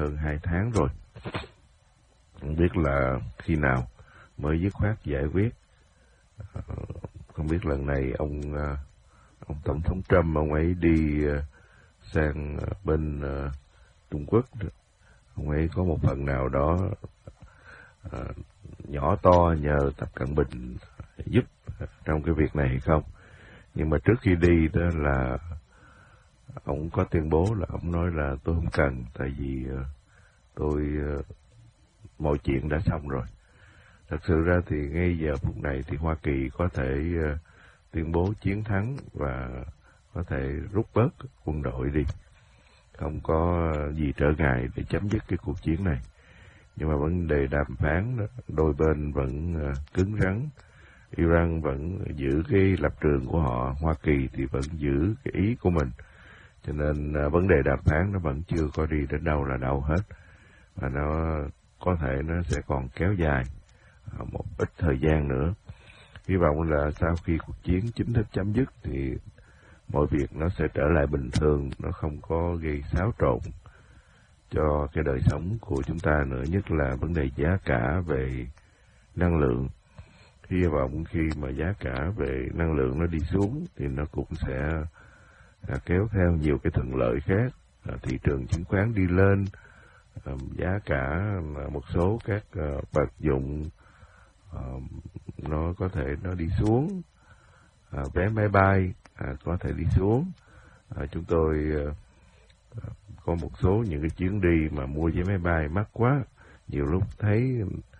hơn 2 tháng rồi. Không biết là khi nào mới dứt khoát giải quyết. Không biết lần này ông Tổng thống Trump, ông ấy đi sang bên Trung Quốc, ông ấy có một phần nào đó nhỏ to nhờ Tập Cận Bình giúp trong cái việc này hay không. Nhưng mà trước khi đi đó là ông có tuyên bố là ông nói là tôi không cần, tại vì mọi chuyện đã xong rồi. Thật sự ra thì ngay giờ phút này thì Hoa Kỳ có thể tuyên bố chiến thắng và có thể rút bớt quân đội đi, không có gì trở ngại để chấm dứt cái cuộc chiến này. Nhưng mà vấn đề đàm phán đó, đôi bên vẫn cứng rắn. Iran vẫn giữ cái lập trường của họ, Hoa Kỳ thì vẫn giữ cái ý của mình. Cho nên vấn đề đàm phán nó vẫn chưa có đi đến đâu là đâu hết. Và nó có thể nó sẽ còn kéo dài một ít thời gian nữa. Hy vọng là sau khi cuộc chiến chính thức chấm dứt thì mọi việc nó sẽ trở lại bình thường, nó không có gây xáo trộn cho cái đời sống của chúng ta nữa, nhất là vấn đề giá cả về năng lượng. Hy vọng khi mà giá cả về năng lượng nó đi xuống thì nó cũng sẽ kéo theo nhiều cái thuận lợi khác. Thị trường chứng khoán đi lên, giá cả một số các vật dụng nó có thể nó đi xuống, vé máy bay có thể đi xuống. Chúng tôi có một số những cái chuyến đi mà mua vé máy bay mắc quá, nhiều lúc thấy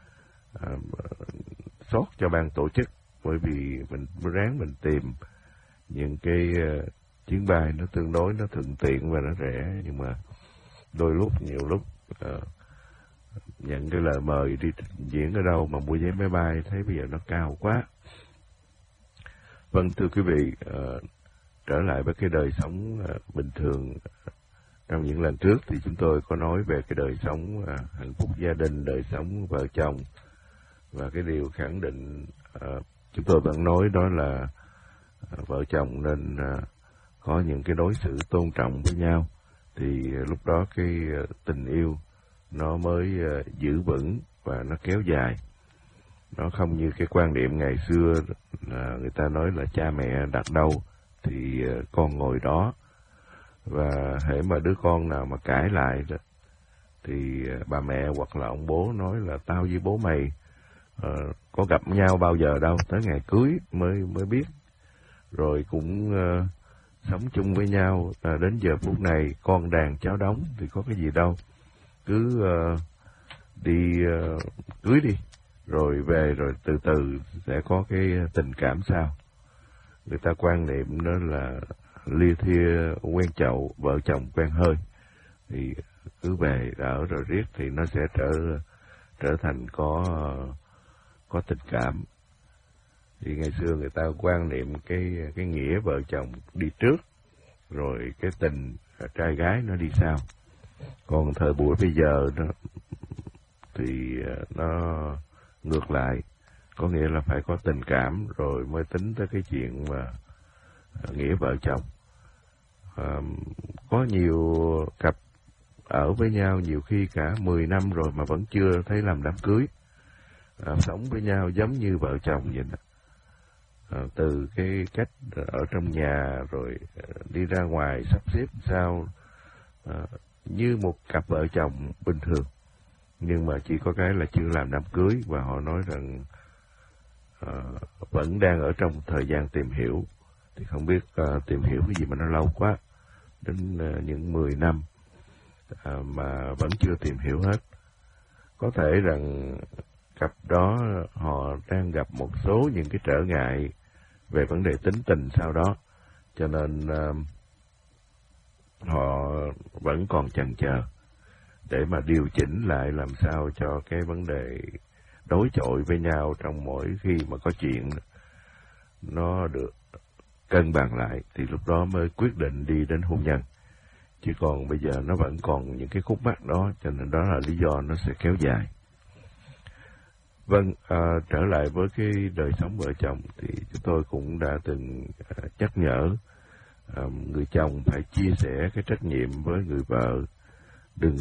sót cho ban tổ chức, bởi vì mình ráng mình tìm những cái chuyến bay nó tương đối nó thuận tiện và nó rẻ, nhưng mà nhiều lúc nhận cái lời mời đi trình diễn ở đâu mà mua vé máy bay thấy bây giờ nó cao quá. Vâng, thưa quý vị, trở lại với cái đời sống bình thường. Trong những lần trước thì chúng tôi có nói về cái đời sống hạnh phúc gia đình, đời sống vợ chồng, và cái điều khẳng định chúng tôi vẫn nói đó là vợ chồng nên có những cái đối xử tôn trọng với nhau, thì lúc đó cái tình yêu nó mới giữ vững và nó kéo dài. Nó không như cái quan niệm ngày xưa là người ta nói là cha mẹ đặt đâu thì con ngồi đó, và hễ mà đứa con nào mà cãi lại đó thì bà mẹ hoặc là ông bố nói là tao với bố mày có gặp nhau bao giờ đâu, tới ngày cưới mới biết, rồi cũng sống chung với nhau đến giờ phút này con đàn cháu đống thì có cái gì đâu, cứ đi cưới đi rồi về rồi từ từ sẽ có cái tình cảm sau. Người ta quan niệm đó là lia thia quen chậu, vợ chồng quen hơi, thì cứ về ở rồi riết thì nó sẽ trở thành có tình cảm. Thì ngày xưa người ta quan niệm cái nghĩa vợ chồng đi trước, rồi cái tình trai gái nó đi sau. Còn thời buổi bây giờ đó thì nó ngược lại, có nghĩa là phải có tình cảm rồi mới tính tới cái chuyện mà nghĩa vợ chồng. Có nhiều cặp ở với nhau nhiều khi cả 10 năm rồi mà vẫn chưa thấy làm đám cưới, sống với nhau giống như vợ chồng vậy đó. Từ cái cách ở trong nhà rồi đi ra ngoài sắp xếp sao như một cặp vợ chồng bình thường, nhưng mà chỉ có cái là chưa làm đám cưới, và họ nói rằng vẫn đang ở trong thời gian tìm hiểu. Thì không biết tìm hiểu cái gì mà nó lâu quá, đến những 10 năm mà vẫn chưa tìm hiểu hết. Có thể rằng cặp đó họ đang gặp một số những cái trở ngại về vấn đề tính tình sau đó, cho nên họ vẫn còn chần chờ để mà điều chỉnh lại làm sao cho cái vấn đề đối chọi với nhau trong mỗi khi mà có chuyện nó được cân bằng lại, thì lúc đó mới quyết định đi đến hôn nhân. Chứ còn bây giờ nó vẫn còn những cái khúc mắc đó, cho nên đó là lý do nó sẽ kéo dài. Vâng, trở lại với cái đời sống vợ chồng thì chúng tôi cũng đã từng nhắc nhở người chồng phải chia sẻ cái trách nhiệm với người vợ